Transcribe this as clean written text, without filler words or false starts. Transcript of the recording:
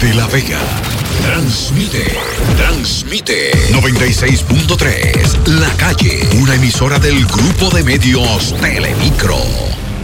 de La Vega. Transmite 96.3 La Calle, una emisora del grupo de medios Telemicro.